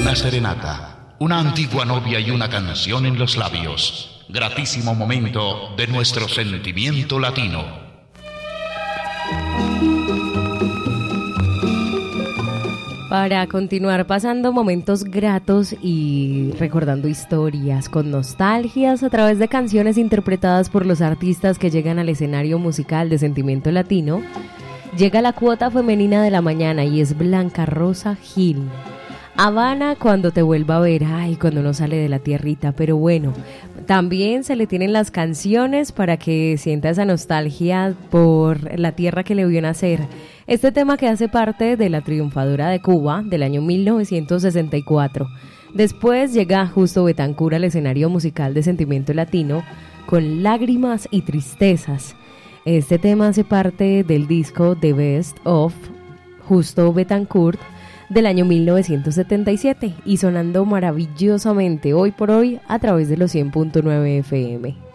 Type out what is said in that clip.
Una serenata, una antigua novia y una canción en los labios. Gratísimo momento de nuestro sentimiento latino. Para continuar pasando momentos gratos y recordando historias con nostalgias a través de canciones interpretadas por los artistas que llegan al escenario musical de Sentimiento Latino, llega la cuota femenina de la mañana y es Blanca Rosa Gil. Habana, cuando te vuelva a ver, ay, cuando uno sale de la tierrita, pero bueno, también se le tienen las canciones para que sienta esa nostalgia por la tierra que le vio nacer. Este tema que hace parte de la triunfadora de Cuba del año 1964. Después llega Justo Betancur al escenario musical de Sentimiento Latino con Lágrimas y Tristezas. Este tema hace parte del disco The Best of Justo Betancur del año 1977 y sonando maravillosamente hoy por hoy a través de los 100.9 FM.